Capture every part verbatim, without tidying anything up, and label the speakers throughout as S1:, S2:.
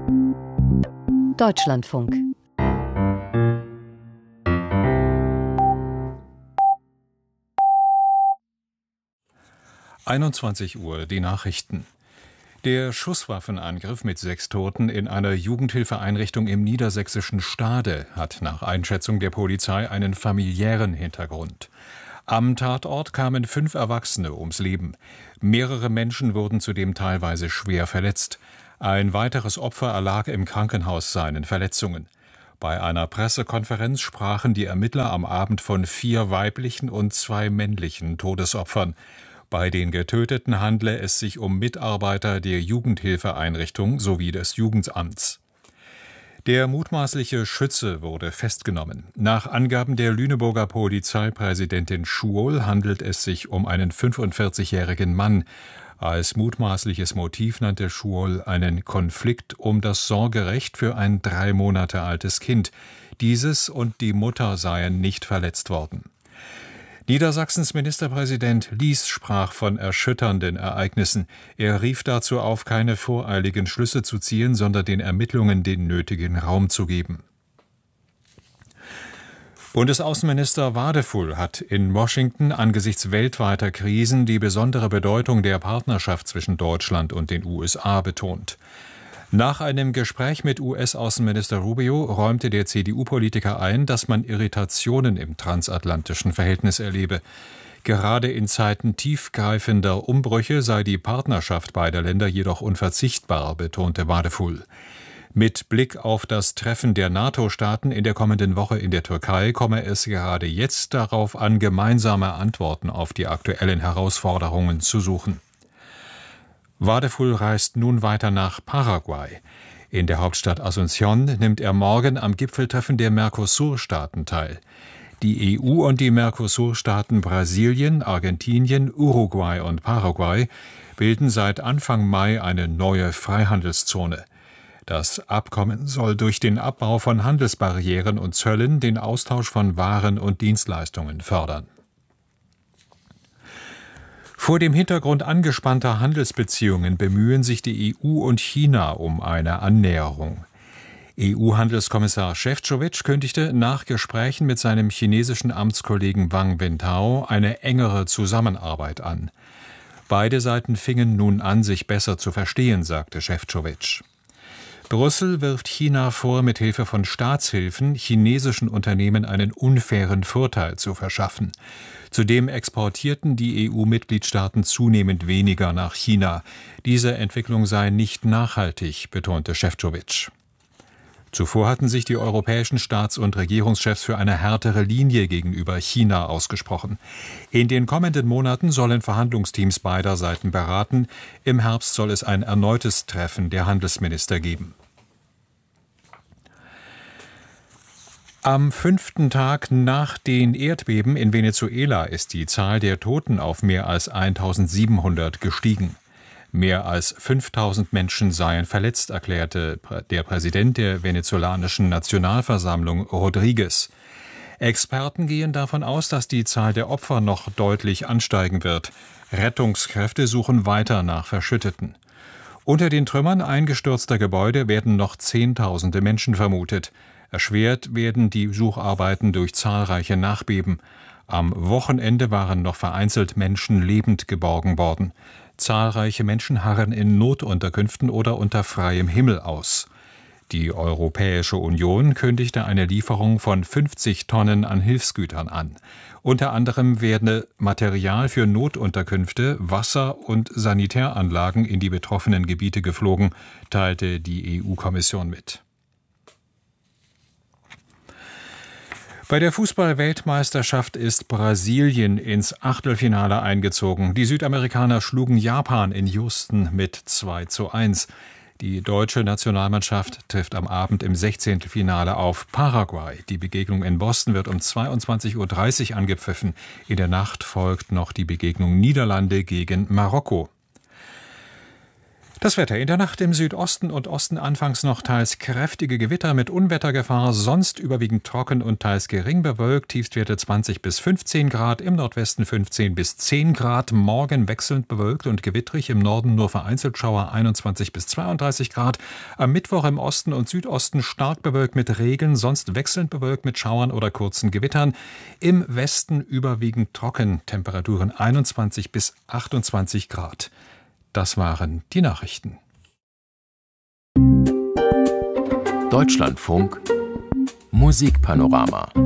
S1: Deutschlandfunk.
S2: einundzwanzig Uhr, die Nachrichten. Der Schusswaffenangriff mit sechs Toten in einer Jugendhilfeeinrichtung im niedersächsischen Stade hat nach Einschätzung der Polizei einen familiären Hintergrund. Am Tatort kamen fünf Erwachsene ums Leben. Mehrere Menschen wurden zudem teilweise schwer verletzt. Ein weiteres Opfer erlag im Krankenhaus seinen Verletzungen. Bei einer Pressekonferenz sprachen die Ermittler am Abend von vier weiblichen und zwei männlichen Todesopfern. Bei den Getöteten handle es sich um Mitarbeiter der Jugendhilfeeinrichtung sowie des Jugendamts. Der mutmaßliche Schütze wurde festgenommen. Nach Angaben der Lüneburger Polizeipräsidentin Schuol handelt es sich um einen fünfundvierzigjährigen Mann. Als mutmaßliches Motiv nannte Schuol einen Konflikt um das Sorgerecht für ein drei Monate altes Kind. Dieses und die Mutter seien nicht verletzt worden. Niedersachsens Ministerpräsident Lies sprach von erschütternden Ereignissen. Er rief dazu auf, keine voreiligen Schlüsse zu ziehen, sondern den Ermittlungen den nötigen Raum zu geben. Bundesaußenminister Wadefull hat in Washington angesichts weltweiter Krisen die besondere Bedeutung der Partnerschaft zwischen Deutschland und den U S A betont. Nach einem Gespräch mit U S-Außenminister Rubio räumte der C D U-Politiker ein, dass man Irritationen im transatlantischen Verhältnis erlebe. Gerade in Zeiten tiefgreifender Umbrüche sei die Partnerschaft beider Länder jedoch unverzichtbar, betonte Wadefull. Mit Blick auf das Treffen der NATO-Staaten in der kommenden Woche in der Türkei komme es gerade jetzt darauf an, gemeinsame Antworten auf die aktuellen Herausforderungen zu suchen. Wadefull reist nun weiter nach Paraguay. In der Hauptstadt Asunción nimmt er morgen am Gipfeltreffen der Mercosur-Staaten teil. Die E U und die Mercosur-Staaten Brasilien, Argentinien, Uruguay und Paraguay bilden seit Anfang Mai eine neue Freihandelszone. Das Abkommen soll durch den Abbau von Handelsbarrieren und Zöllen den Austausch von Waren und Dienstleistungen fördern. Vor dem Hintergrund angespannter Handelsbeziehungen bemühen sich die E U und China um eine Annäherung. E U-Handelskommissar Šefčovič kündigte nach Gesprächen mit seinem chinesischen Amtskollegen Wang Wentao eine engere Zusammenarbeit an. Beide Seiten fingen nun an, sich besser zu verstehen, sagte Šefčovič. Brüssel wirft China vor, mit Hilfe von Staatshilfen chinesischen Unternehmen einen unfairen Vorteil zu verschaffen. Zudem exportierten die E U-Mitgliedstaaten zunehmend weniger nach China. Diese Entwicklung sei nicht nachhaltig, betonte Šefčovič. Zuvor hatten sich die europäischen Staats- und Regierungschefs für eine härtere Linie gegenüber China ausgesprochen. In den kommenden Monaten sollen Verhandlungsteams beider Seiten beraten. Im Herbst soll es ein erneutes Treffen der Handelsminister geben. Am fünften Tag nach den Erdbeben in Venezuela ist die Zahl der Toten auf mehr als eintausendsiebenhundert gestiegen. Mehr als fünftausend Menschen seien verletzt, erklärte der Präsident der venezolanischen Nationalversammlung Rodriguez. Experten gehen davon aus, dass die Zahl der Opfer noch deutlich ansteigen wird. Rettungskräfte suchen weiter nach Verschütteten. Unter den Trümmern eingestürzter Gebäude werden noch Zehntausende Menschen vermutet. Erschwert werden die Sucharbeiten durch zahlreiche Nachbeben. Am Wochenende waren noch vereinzelt Menschen lebend geborgen worden. Zahlreiche Menschen harren in Notunterkünften oder unter freiem Himmel aus. Die Europäische Union kündigte eine Lieferung von fünfzig Tonnen an Hilfsgütern an. Unter anderem werde Material für Notunterkünfte, Wasser- und Sanitäranlagen in die betroffenen Gebiete geflogen, teilte die E U-Kommission mit. Bei der Fußball-Weltmeisterschaft ist Brasilien ins Achtelfinale eingezogen. Die Südamerikaner schlugen Japan in Houston mit zwei zu eins. Die deutsche Nationalmannschaft trifft am Abend im Sechzehntelfinale auf Paraguay. Die Begegnung in Boston wird um zweiundzwanzig Uhr dreißig angepfiffen. In der Nacht folgt noch die Begegnung Niederlande gegen Marokko. Das Wetter: in der Nacht im Südosten und Osten anfangs noch teils kräftige Gewitter mit Unwettergefahr, sonst überwiegend trocken und teils gering bewölkt, Tiefstwerte zwanzig bis fünfzehn Grad, im Nordwesten fünfzehn bis zehn Grad, morgen wechselnd bewölkt und gewittrig, im Norden nur vereinzelt Schauer, einundzwanzig bis zweiunddreißig Grad, am Mittwoch im Osten und Südosten stark bewölkt mit Regen, sonst wechselnd bewölkt mit Schauern oder kurzen Gewittern, im Westen überwiegend trocken, Temperaturen einundzwanzig bis achtundzwanzig Grad. Das waren die Nachrichten.
S1: Deutschlandfunk Musikpanorama.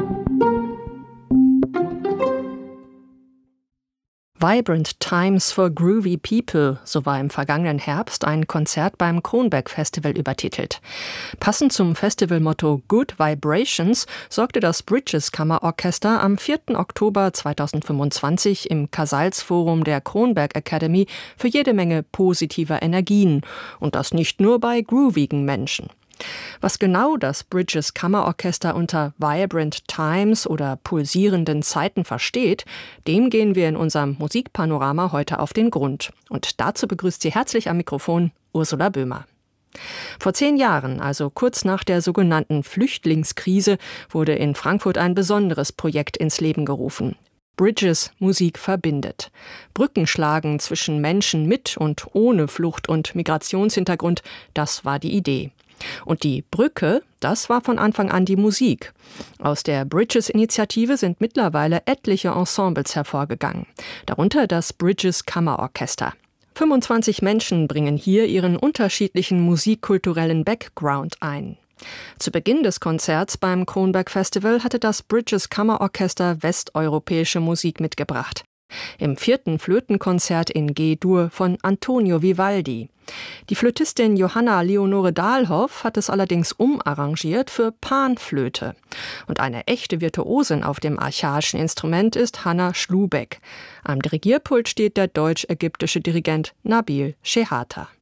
S3: Vibrant Times for Groovy People, so war im vergangenen Herbst ein Konzert beim Kronberg Festival übertitelt. Passend zum Festivalmotto Good Vibrations sorgte das Bridges Kammerorchester am vierten Oktober zweitausendfünfundzwanzig im Casals-Forum der Kronberg Academy für jede Menge positiver Energien. Und das nicht nur bei groovigen Menschen. Was genau das Bridges Kammerorchester unter Vibrant Times oder pulsierenden Zeiten versteht, dem gehen wir in unserem Musikpanorama heute auf den Grund. Und dazu begrüßt sie herzlich am Mikrofon Ursula Böhmer. Vor zehn Jahren, also kurz nach der sogenannten Flüchtlingskrise, wurde in Frankfurt ein besonderes Projekt ins Leben gerufen. Bridges Musik verbindet. Brücken schlagen zwischen Menschen mit und ohne Flucht- und Migrationshintergrund, das war die Idee. Und die Brücke, das war von Anfang an die Musik. Aus der Bridges-Initiative sind mittlerweile etliche Ensembles hervorgegangen, darunter das Bridges Kammerorchester. fünfundzwanzig Menschen bringen hier ihren unterschiedlichen musikkulturellen Background ein. Zu Beginn des Konzerts beim Kronberg Festival hatte das Bridges Kammerorchester westeuropäische Musik mitgebracht. Im vierten Flötenkonzert in G-Dur von Antonio Vivaldi. Die Flötistin Johanna Leonore Dahlhoff hat es allerdings umarrangiert für Panflöte. Und eine echte Virtuosin auf dem archaischen Instrument ist Hanna Schlubeck. Am Dirigierpult steht der deutsch-ägyptische Dirigent Nabil Shehata.